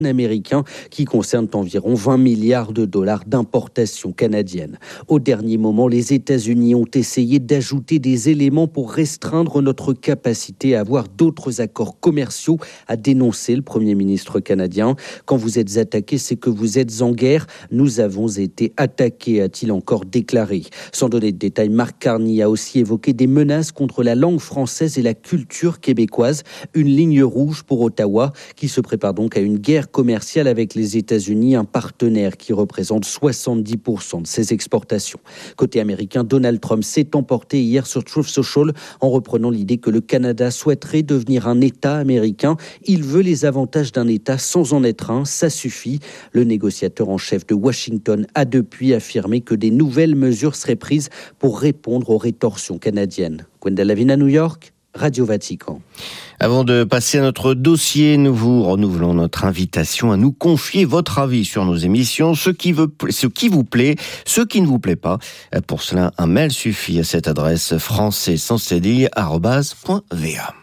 américains qui concernent environ 20 milliards de dollars d'importation canadienne. Au dernier moment, les États-Unis ont essayé d'ajouter des éléments pour restreindre notre capacité à avoir d'autres accords commerciaux, a dénoncé le Premier ministre canadien. Quand vous êtes attaqué, c'est que vous êtes en guerre. Nous avons été attaqués, a-t-il encore déclaré. Sans donner de détails, Mark Carney a aussi évoqué des menaces contre la langue française et la culture québécoise. Une ligne rouge pour Ottawa qui se prépare donc à une guerre commerciale avec les États-Unis, un partenaire qui représente 70% de ses exportations. Côté américain, Donald Trump s'est emporté hier sur Truth Social en reprenant l'idée que le Canada souhaiterait devenir un État américain. Il veut les avantages d'un État sans en être un, ça suffit. Le négociateur en chef de Washington a depuis affirmé que des nouvelles mesures seraient prises pour répondre aux rétorsions canadiennes. Gwenda Lavina, New York, Radio Vatican. Avant de passer à notre dossier, nous vous renouvelons notre invitation à nous confier votre avis sur nos émissions, ce qui vous plaît, ce qui ne vous plaît pas. Pour cela, un mail suffit à cette adresse français-sans-cédille@va.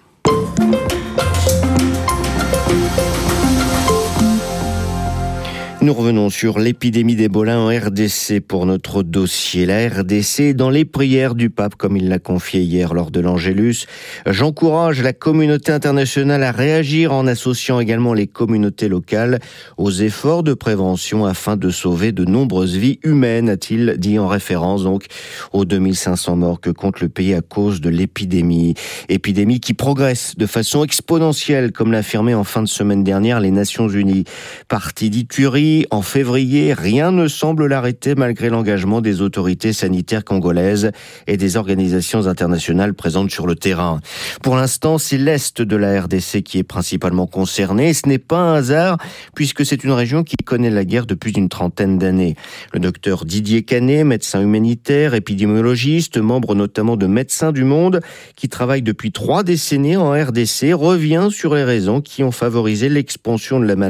Nous revenons sur l'épidémie d'Ebola en RDC pour notre dossier. La RDC dans les prières du pape, comme il l'a confié hier lors de l'Angélus. J'encourage la communauté internationale à réagir en associant également les communautés locales aux efforts de prévention afin de sauver de nombreuses vies humaines, a-t-il dit en référence donc aux 2500 morts que compte le pays à cause de l'épidémie. Épidémie qui progresse de façon exponentielle, comme l'a affirmé en fin de semaine dernière les Nations Unies. Parti d'Ituri, en février, rien ne semble l'arrêter malgré l'engagement des autorités sanitaires congolaises et des organisations internationales présentes sur le terrain. Pour l'instant, c'est l'est de la RDC qui est principalement concerné. Ce n'est pas un hasard puisque c'est une région qui connaît la guerre depuis une trentaine d'années. Le docteur Didier Canet, médecin humanitaire, épidémiologiste, membre notamment de Médecins du Monde, qui travaille depuis 3 décennies en RDC, revient sur les raisons qui ont favorisé l'expansion de la maladie